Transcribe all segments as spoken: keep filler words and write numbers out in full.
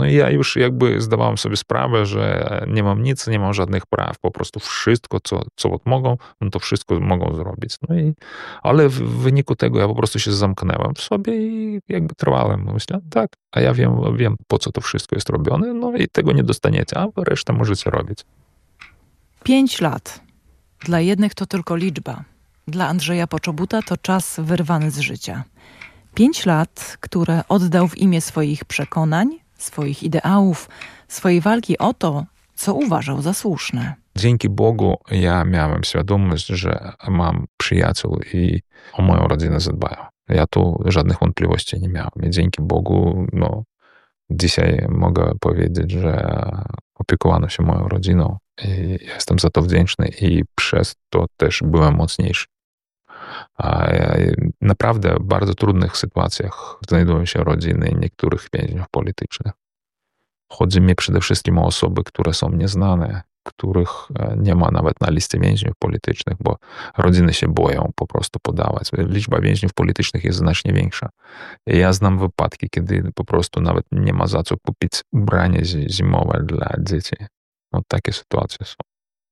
No i ja już jakby zdawałem sobie sprawę, że nie mam nic, nie mam żadnych praw. Po prostu wszystko, co, co mogą, no to wszystko mogą zrobić. No i, ale w wyniku tego ja po prostu się zamknęłem w sobie i jakby trwałem. Myślałem, tak, a ja wiem, wiem, po co to wszystko jest robione, no i tego nie dostaniecie, a resztę możecie robić. Pięć lat. Dla jednych to tylko liczba. Dla Andrzeja Poczobuta to czas wyrwany z życia. Pięć lat, które oddał w imię swoich przekonań, swoich ideałów, swojej walki o to, co uważał za słuszne. Dzięki Bogu ja miałem świadomość, że mam przyjaciół i o moją rodzinę zadbają. Ja tu żadnych wątpliwości nie miałem. I dzięki Bogu, no, dzisiaj mogę powiedzieć, że opiekowano się moją rodziną i jestem za to wdzięczny i przez to też byłem mocniejszy. A naprawdę w bardzo trudnych sytuacjach znajdują się rodziny niektórych więźniów politycznych. Chodzi mi przede wszystkim o osoby, które są nieznane, których nie ma nawet na liście więźniów politycznych, bo rodziny się boją po prostu podawać. Liczba więźniów politycznych jest znacznie większa. Ja znam wypadki, kiedy po prostu nawet nie ma za co kupić ubranie zimowe dla dzieci. No takie sytuacje są.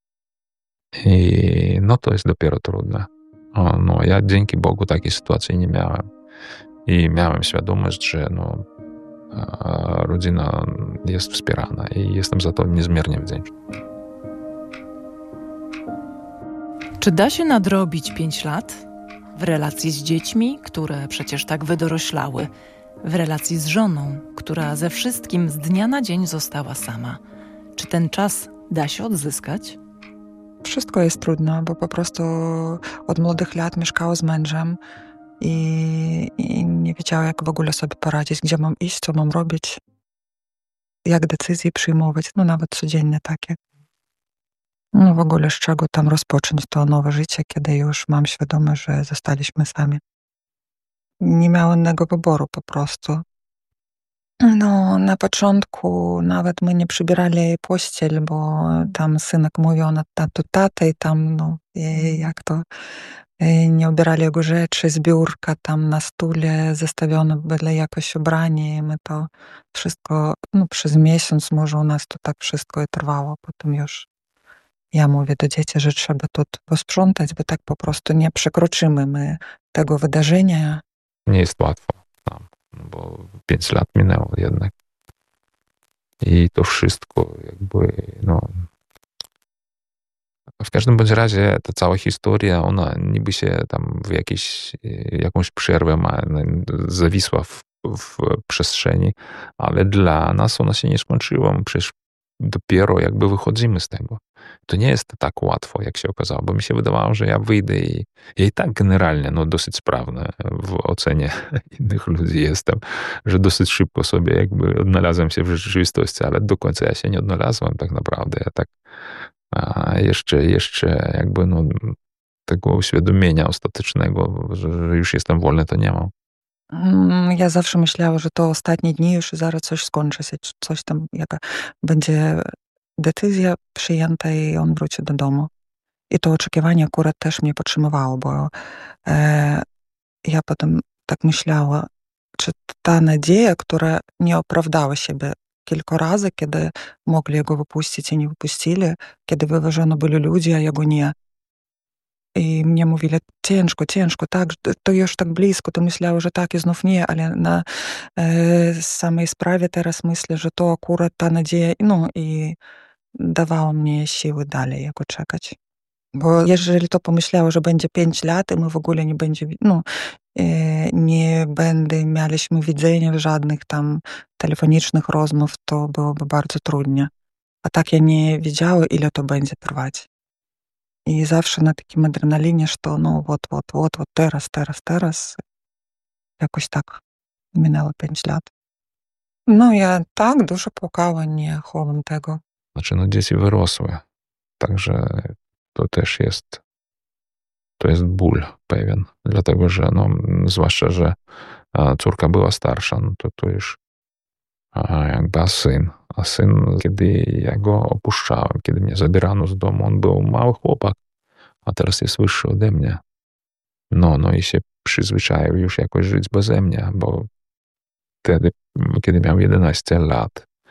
I no to jest dopiero trudne. O, no ja dzięki Bogu takiej sytuacji nie miałem. I miałem świadomość, że no, rodzina jest wspierana i jestem za to niezmiernie wdzięczny. Czy da się nadrobić pięć lat? W relacji z dziećmi, które przecież tak wydoroślały. W relacji z żoną, która ze wszystkim z dnia na dzień została sama. Czy ten czas da się odzyskać? Wszystko jest trudne, bo po prostu od młodych lat mieszkała z mężem i, i nie wiedziała, jak w ogóle sobie poradzić, gdzie mam iść, co mam robić, jak decyzje przyjmować, no nawet codziennie takie. No w ogóle z czego tam rozpocząć to nowe życie, kiedy już mam świadomość, że zostaliśmy sami. Nie miałam innego wyboru po prostu. No, na początku nawet my nie przybierali pościel, bo tam synek mówił na tatu tatę i tam, no, jak to, nie ubierali jego rzeczy z biurka, tam na stule zostawione były jakoś ubranie i my to wszystko, no przez miesiąc może u nas to tak wszystko i trwało, potem już ja mówię do dzieci, że trzeba tu posprzątać, bo tak po prostu nie przekroczymy my tego wydarzenia. Nie jest łatwo nam, bo pięć lat minęło jednak. I to wszystko jakby, no... W każdym bądź razie ta cała historia, ona niby się tam w jakiejś, jakąś przerwę ma, zawisła w, w przestrzeni, ale dla nas ona się nie skończyła. Przecież dopiero jakby wychodzimy z tego. To nie jest tak łatwo, jak się okazało, bo mi się wydawało, że ja wyjdę i ja i tak generalnie no, dosyć sprawny w ocenie innych ludzi jestem, że dosyć szybko sobie jakby odnalazłem się w rzeczywistości, ale do końca ja się nie odnalazłem tak naprawdę. Ja tak a jeszcze, jeszcze jakby no, tego uświadomienia ostatecznego, że, że już jestem wolny, to nie mam. Ja zawsze myślała, że to ostatnie dni już zaraz coś skończy się, coś tam, jaka będzie decyzja przyjęta i on wróci do domu. I to oczekiwanie akurat też mnie podtrzymywało, bo e, ja potem tak myślała, czy ta nadzieja, która nie opravdała siebie kilka razy, kiedy mogli jego wypuścić i nie wypuścili, kiedy wyważono byli ludzie, a jego nie. I mnie mówili, ciężko, ciężko, tak, to już tak blisko, to myślała, że tak i znów nie, ale na e, samej sprawie teraz myślę, że to akurat ta nadzieja, no i dawało mnie siły dalej jego czekać. Bo jeżeli to pomyślało, że będzie pięć lat i my w ogóle nie będzie, no, e, nie będę mieliśmy widzenia żadnych tam telefonicznych rozmów, to byłoby bardzo trudnie. A tak ja nie wiedziała, ile to będzie trwać. I zawsze na takim adrenalinie, że to no вот, вот, вот, вот teraz, teraz, teraz. Jakoś tak minęło pięć lat. No ja tak dużo płakała, nie chowam tego. Znaczy no dzieci wyrosły, także to też jest, to jest ból pewien, dlatego że no zwłaszcza, że córka była starsza, no to to już a jakby a syn, a syn, kiedy ja go opuszczałem, kiedy mnie zabierano z domu, on był mały chłopak, a teraz jest wyższy ode mnie. No, no i się przyzwyczaił już jakoś żyć beze mnie, bo wtedy, kiedy miał jedenaście lat,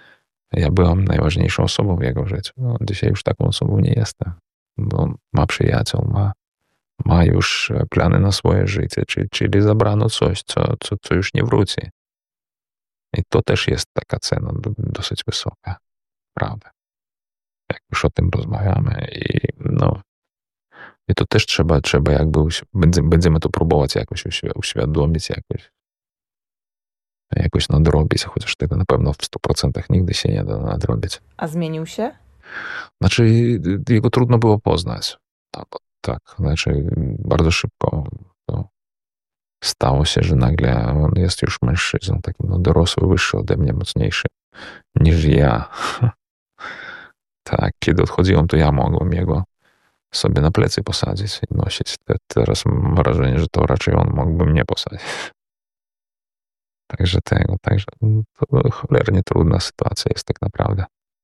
Ja byłam najważniejszą osobą w jego życiu. No, dzisiaj już taką osobą nie jestem, bo ma przyjaciół, ma, ma już plany na swoje życie, czyli, czyli zabrano coś, co, co, co już nie wróci. I to też jest taka cena dosyć wysoka, prawda? Jak już o tym rozmawiamy i no, i to też trzeba, trzeba jakby, będziemy, będziemy to próbować jakoś uświadomić, jakoś, jakoś nadrobić, chociaż tego na pewno w stu procentach nigdy się nie da nadrobić. A zmienił się? Znaczy, jego trudno było poznać. Tak, tak znaczy bardzo szybko to stało się, że nagle on jest już mężczyzną, takim no, dorosły, wyższy ode mnie, mocniejszy niż ja. Tak, kiedy odchodziłem, to ja mogłem jego sobie na plecy posadzić i nosić. Te, teraz mam wrażenie, że to raczej on mógłby mnie posadzić. Także tego, także to cholernie trudna sytuacja jest tak naprawdę.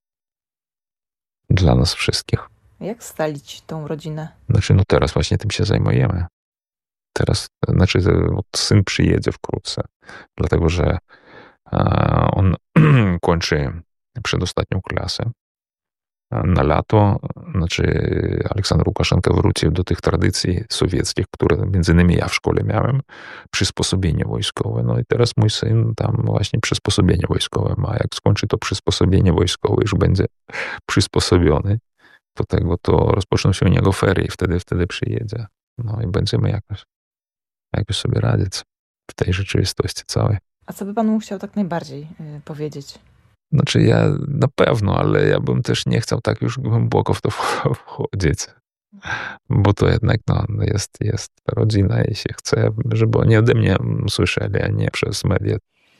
Dla nas wszystkich. Jak scalić tą rodzinę? Znaczy, no teraz właśnie tym się zajmujemy. Teraz, znaczy syn przyjedzie wkrótce, dlatego że on kończy przedostatnią klasę. Na lato, znaczy Aleksander Łukaszenka wrócił do tych tradycji sowieckich, które między innymi ja w szkole miałem, przysposobienie wojskowe. No i teraz mój syn tam właśnie przysposobienie wojskowe ma. Jak skończy to przysposobienie wojskowe, już będzie przysposobiony do tego, to rozpoczną się u niego ferie i wtedy, wtedy przyjedzie. No i będziemy jakoś, jakoś sobie radzić w tej rzeczywistości całej. A co by pan mu chciał tak najbardziej yy, powiedzieć? Znaczy ja na pewno, ale ja bym też nie chciał tak już głęboko w to wchodzić. Bo to jednak no, jest, jest rodzina i się chce, żeby oni ode mnie słyszeli, a nie przez media.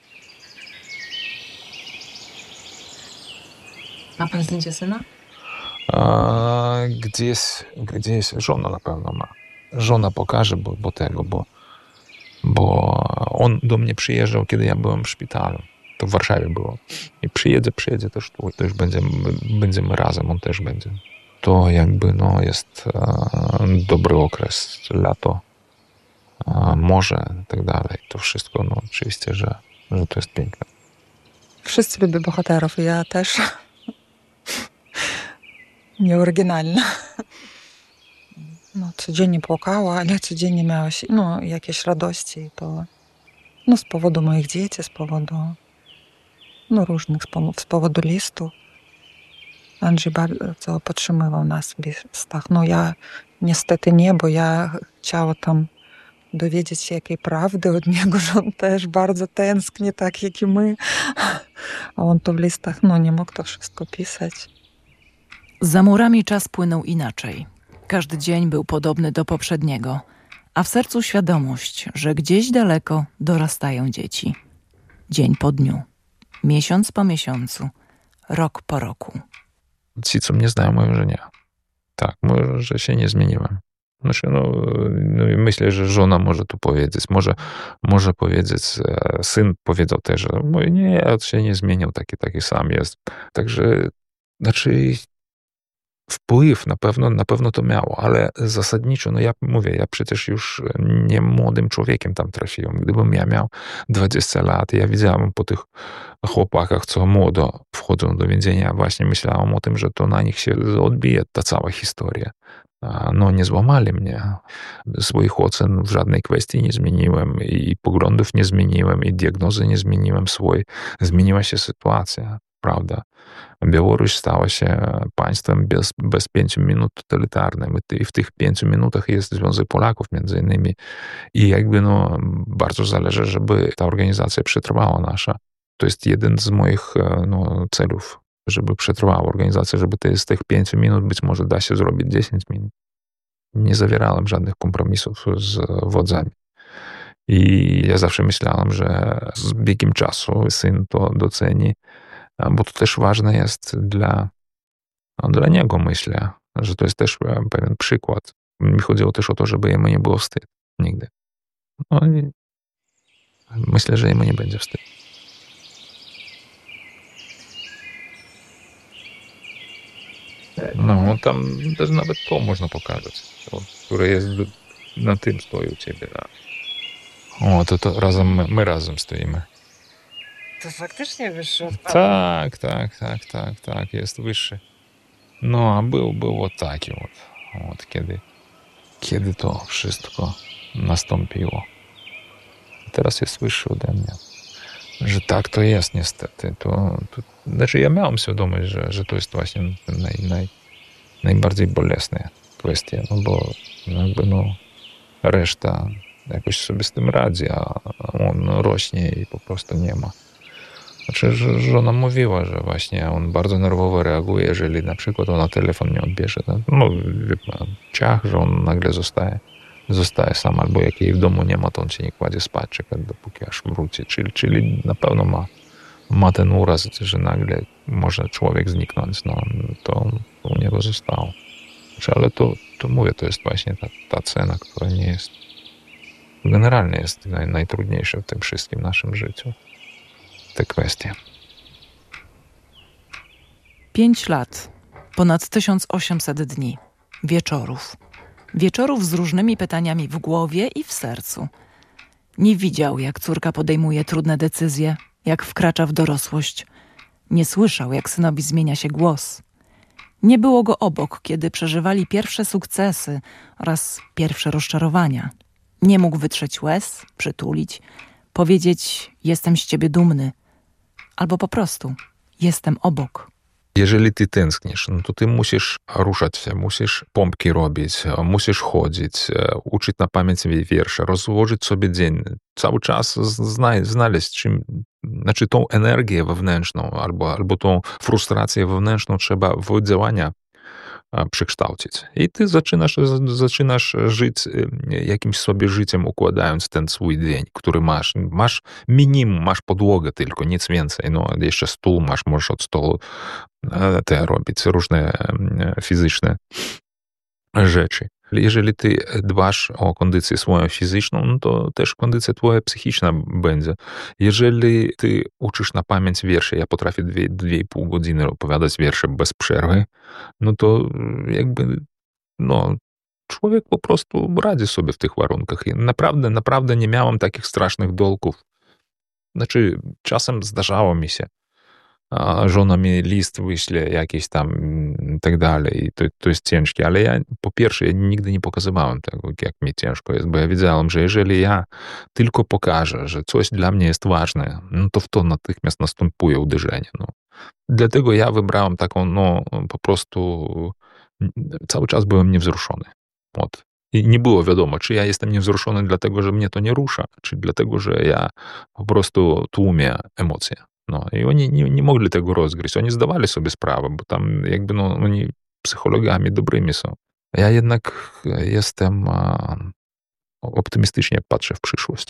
Ma pan zdjęcie syna? A, gdzieś, gdzieś żona na pewno ma. Żona pokaże, bo, bo tego, bo, bo on do mnie przyjeżdżał, kiedy ja byłem w szpitalu. To w Warszawie było. I przyjedzie, przyjedzie też tu. To już będziemy, będziemy razem, on też będzie. To jakby no jest e, dobry okres, lato, e, morze i tak dalej. To wszystko, no oczywiście, że, że to jest piękne. Wszyscy lubią bohaterów, ja też. Nieoryginalna. No, codziennie płakała, ale codziennie miała się, no, jakieś radości. To no, z powodu moich dzieci, z powodu no, różnych, z powodu listów. Andrzej bardzo podtrzymywał nas w listach. No ja niestety nie, bo ja chciała tam dowiedzieć się jakiej prawdy od niego, że on też bardzo tęskni, tak jak i my. A on to w listach, no nie mógł to wszystko pisać. Za murami czas płynął inaczej. Każdy dzień był podobny do poprzedniego, a w sercu świadomość, że gdzieś daleko dorastają dzieci. Dzień po dniu, miesiąc po miesiącu, rok po roku. Ci, co mnie znają, mówią, że nie. Tak, mówią, że się nie zmieniłem. Znaczy, no, no myślę, że żona może tu powiedzieć, może, może powiedzieć, syn powiedział też, że mówi, nie, ja się nie zmienił, taki, taki sam jest. Także, znaczy, wpływ na pewno, na pewno to miało, ale zasadniczo, no ja mówię, ja przecież już nie młodym człowiekiem tam trafiłem. Gdybym ja miał dwadzieścia lat, ja widziałem po tych chłopakach, co młodo wchodzą do więzienia, właśnie myślałem o tym, że to na nich się odbije ta cała historia. No nie złamali mnie. Swoich ocen w żadnej kwestii nie zmieniłem i poglądów nie zmieniłem i diagnozy nie zmieniłem swojej. Zmieniła się sytuacja, prawda? Białoruś stała się państwem bez, bez pięciu minut totalitarnym i w tych pięciu minutach jest Związek Polaków między innymi i jakby no bardzo zależy, żeby ta organizacja przetrwała nasza. To jest jeden z moich no, celów, żeby przetrwała organizacja, żeby te, z tych pięciu minut być może da się zrobić dziesięć minut. Nie zawierałem żadnych kompromisów z wodzami. I ja zawsze myślałem, że z biegiem czasu syn to doceni, bo to też ważne jest dla, no, dla niego, myślę, że to jest też pewien przykład. Mi chodziło też o to, żeby jemu nie było wstyd nigdy. No i myślę, że jemu nie będzie wstyd. No, tam też nawet to można pokazać, to, które jest na tym stoi u ciebie. O, to, to razem, my razem stoimy. to faktycznie wyższy od Pana. Tak, tak, tak, tak, tak, jest wyższy. No, a był, było taki od, od kiedy, kiedy to wszystko nastąpiło. Teraz jest wyższy ode mnie. Że tak to jest niestety. To, to, znaczy ja miałem świadomość, że, że to jest właśnie naj, naj, najbardziej bolesne kwestie, no bo jakby no reszta jakoś sobie z tym radzi, a on rośnie i po prostu nie ma. Znaczy, że żona mówiła, że właśnie on bardzo nerwowo reaguje, jeżeli na przykład ona telefon nie odbierze. No, wie pan, ciach, że on nagle zostaje, zostaje sam, albo jak jej w domu nie ma, to on się nie kładzie spać, czeka dopóki aż wróci. Czyli, czyli na pewno ma, ma ten uraz, że nagle może człowiek zniknąć. No, to u niego zostało. Znaczy, ale to, to mówię, to jest właśnie ta, ta cena, która nie jest, generalnie jest naj, najtrudniejsza w tym wszystkim naszym życiu. Te kwestie. Pięć lat, ponad tysiąc osiemset dni, wieczorów. Wieczorów z różnymi pytaniami w głowie i w sercu. Nie widział, jak córka podejmuje trudne decyzje, jak wkracza w dorosłość. Nie słyszał, jak synowi zmienia się głos. Nie było go obok, kiedy przeżywali pierwsze sukcesy oraz pierwsze rozczarowania. Nie mógł wytrzeć łez, przytulić, powiedzieć: jestem z ciebie dumny. Albo po prostu: jestem obok. Jeżeli ty tęsknisz, no to ty musisz ruszać się, musisz pompki robić, musisz chodzić, uczyć na pamięć wiersze, rozłożyć sobie dzień. Cały czas zna, znaleźć czym, znaczy tą energię wewnętrzną albo, albo tą frustrację wewnętrzną trzeba w działania przekształcić. I ty zaczynasz, zaczynasz żyć jakimś sobie życiem, układając ten swój dzień, który masz. Masz minimum, masz podłogę tylko, nic więcej. No, jeszcze stół masz, możesz od stołu te robić, różne fizyczne rzeczy. Jeżeli ty dbasz o kondycję swoją fizyczną, no to też kondycja twoja psychiczna będzie. Jeżeli ty uczysz na pamięć wiersze, ja potrafię dwie, dwie i pół godziny opowiadać wiersze bez przerwy, no to jakby, no, człowiek po prostu radzi sobie w tych warunkach. I naprawdę, naprawdę nie miałem takich strasznych dolków. Znaczy, czasem zdarzało mi się, a żona mi list wyśle jakiś tam i tak dalej, to, to jest ciężkie, ale ja po pierwsze, ja nigdy nie pokazywałem tego, jak mi ciężko jest, bo ja wiedziałem, że jeżeli ja tylko pokażę, że coś dla mnie jest ważne, no to w to natychmiast następuje uderzenie. No. Dlatego ja wybrałem taką, no po prostu cały czas byłem niewzruszony. Od. I nie było wiadomo, czy ja jestem niewzruszony dlatego, że mnie to nie rusza, czy dlatego, że ja po prostu tłumię emocje. No i oni nie, nie mogli tego rozgryźć. Oni zdawali sobie sprawę, bo tam jakby no, oni psychologami dobrymi są. Ja jednak jestem a, optymistycznie patrzę w przyszłość.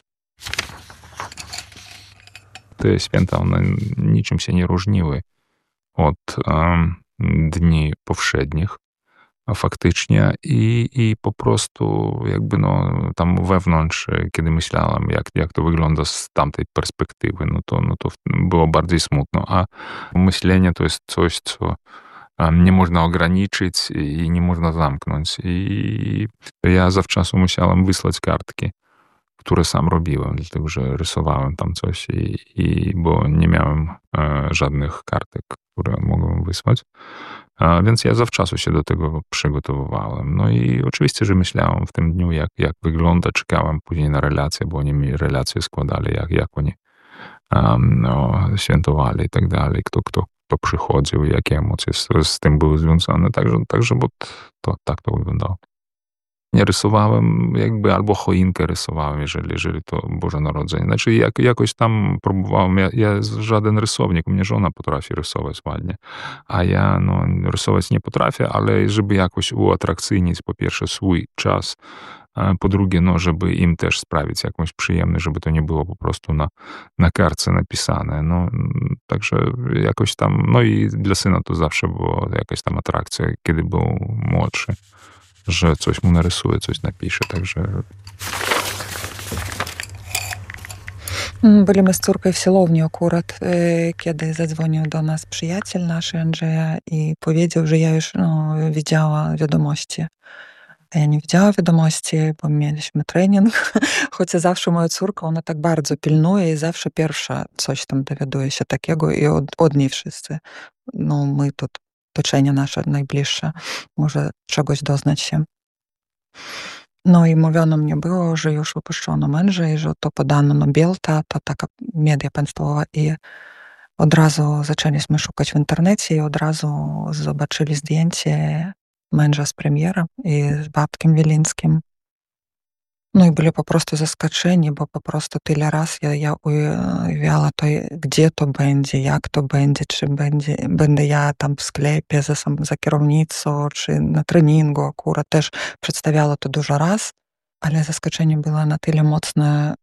Te święta, one niczym się nie różniły od um, dni powszednich, a faktycznie i, i po prostu jakby no tam wewnątrz, kiedy myślałem, jak, jak to wygląda z tamtej perspektywy, no to, no to było bardziej smutno, a myślenie to jest coś, co nie można ograniczyć i nie można zamknąć. I ja zawczasu musiałem wysłać kartki, które sam robiłem, dlatego że rysowałem tam coś i, i bo nie miałem e, żadnych kartek, które mogłem wysłać. A więc ja zawczasu się do tego przygotowywałem. No i oczywiście, że myślałem w tym dniu, jak, jak wygląda, czekałem później na relacje, bo oni mi relacje składali, jak, jak oni um, no, świętowali i tak dalej, kto, kto, kto przychodził, jakie emocje z, z tym były związane. Także, także bo to, tak to wyglądało. Nie rysowałem jakby, albo choinkę rysowałem, jeżeli, jeżeli to Boże Narodzenie. Znaczy jak, jakoś tam próbowałem, ja, ja żaden rysownik, u mnie żona potrafi rysować ładnie, a ja no, rysować nie potrafię, ale żeby jakoś uatrakcyjnić po pierwsze swój czas, a po drugie, no, żeby im też sprawić jakąś przyjemność, żeby to nie było po prostu na, na kartce napisane. No, także jakoś tam, no i dla syna to zawsze było jakaś tam atrakcja, kiedy był młodszy, że coś mu narysuje, coś napisze, także... Byliśmy z córką w Siłowni akurat, kiedy zadzwonił do nas przyjaciel nasz, Andrzeja, i powiedział, że ja już no, widziała wiadomości. A ja nie widziała wiadomości, bo mieliśmy trening. Chociaż zawsze moja córka, ona tak bardzo pilnuje i zawsze pierwsza coś tam dowiaduje się takiego i od, od niej wszyscy. No my тут, otoczenie nasze najbliższe, może czegoś doznać się. No i mówiono mnie było, że już wypuszczono męża i że to podano na Bielta, to taka media państwowa i od razu zaczęliśmy szukać w internecie i od razu zobaczyli zdjęcie męża z premierem i z Babkiem Wilińskim. No i byli po prostu zaskoczeni, bo po prostu tyle raz ja, ja ujawiała to, gdzie to będzie, jak to będzie, czy będzie, będę ja tam w sklepie za, za kierownicą, czy na treningu akurat też przedstawiała to dużo raz, ale zaskoczenie było na tyle mocne,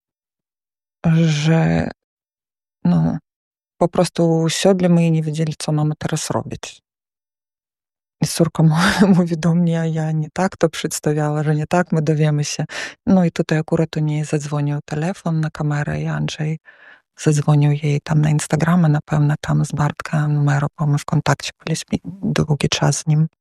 że no, po prostu usiadli my i nie wiedzieli, co mamy teraz robić. I córka mówi do mnie, a ja nie tak to przedstawiała, że nie tak, my dowiemy się. No i tutaj akurat u niej zadzwonił telefon na kamerę i Andrzej zadzwonił jej tam na Instagrama, na pewno tam z Bartka numeru, bo my w kontakcie byliśmy długi czas z nim.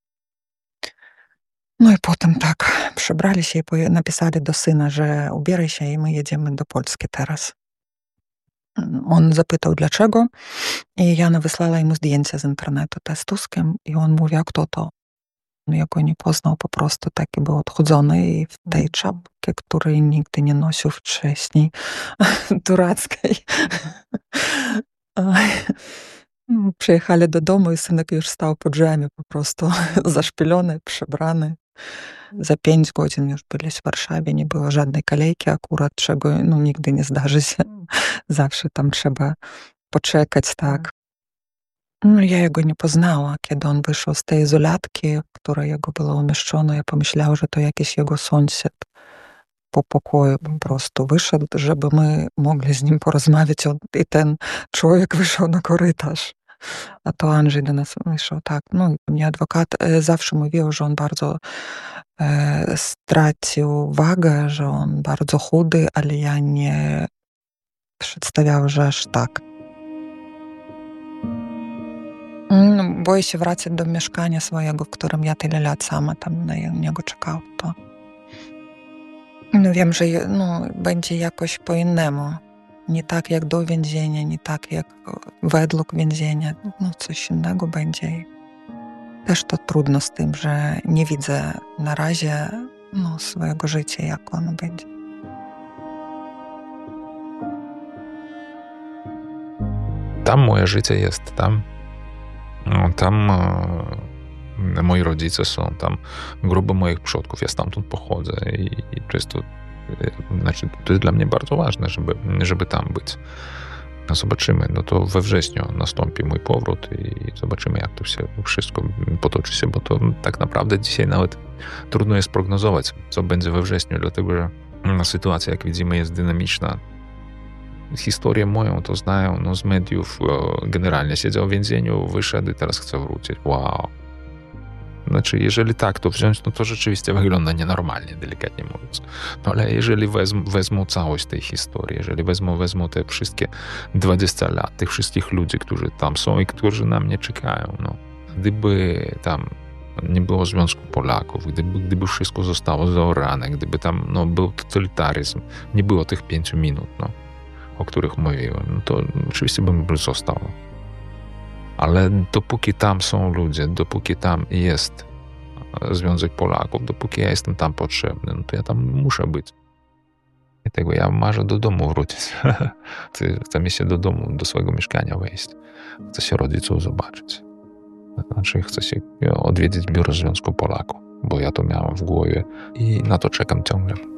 No i potem tak, przebrali się i napisali do syna, że ubieraj się i my jedziemy do Polski teraz. On zapytał dlaczego i Jana wysłała mu zdjęcie z internetu te z Tuskiem i on mówi, a kto to? Ja go nie poznał, po prostu taki był odchudzony i w tej czapce, której nigdy nie nosił wcześniej, turackiej. Przyjechali do domu i synek już stał pod drzwiami po prostu zaszpilony, przebrany. Za pięć godzin już byli w Warszawie, nie było żadnej kolejki akurat, czego no, nigdy nie zdarzy się. Zawsze tam trzeba poczekać, tak. No, ja jego nie poznała, kiedy on wyszedł z tej izolatki, w której jego było umieszczono. Ja pomyślała, że to jakiś jego sąsiad po pokoju po prostu wyszedł, żeby my mogli z nim porozmawiać. I ten człowiek wyszedł na korytarz. A to Andrzej do nas wyszedł, tak. No, mnie adwokat zawsze mówił, że on bardzo e, stracił wagę, że on bardzo chudy, ale ja nie przedstawiał, że aż tak. No, boję się wracać do mieszkania swojego, w którym ja tyle lat sama tam na niego czekał. To. No wiem, że no, będzie jakoś po innemu. Nie tak jak do więzienia, nie tak jak według więzienia. No coś innego będzie. I też to trudno z tym, że nie widzę na razie no, swojego życia, jak ono będzie. Tam moje życie jest, tam tam e, moi rodzice są, tam groby moich przodków, ja stamtąd pochodzę i, i to jest to, e, znaczy to jest dla mnie bardzo ważne, żeby, żeby tam być. No zobaczymy, no to we wrześniu nastąpi mój powrót i zobaczymy, jak to się wszystko potoczy się, bo to tak naprawdę dzisiaj nawet trudno jest prognozować, co będzie we wrześniu, dlatego że sytuacja, jak widzimy, jest dynamiczna. Historię moją to znają no, z mediów. Generalnie siedział w więzieniu, wyszedł i teraz chce wrócić. Wow. Znaczy, jeżeli tak to wziąć, no to rzeczywiście wygląda nienormalnie, delikatnie mówiąc. No ale jeżeli wezmą, wezmą całość tej historii, jeżeli wezmą, wezmą te wszystkie dwadzieścia lat, tych wszystkich ludzi, którzy tam są i którzy na mnie czekają, no. Gdyby tam nie było Związku Polaków, gdyby, gdyby wszystko zostało zaorane, gdyby tam no, był totalitaryzm, nie było tych pięciu minut, no. O których mówiłem, no to oczywiście bym został. Ale dopóki tam są ludzie, dopóki tam jest Związek Polaków, dopóki ja jestem tam potrzebny, no to ja tam muszę być. I tego ja marzę do domu wrócić. Chcę mi się do domu, do swojego mieszkania wejść. Chcę się rodziców zobaczyć. Znaczy chcę się odwiedzić biuro Związku Polaków, bo ja to miałem w głowie i na to czekam ciągle.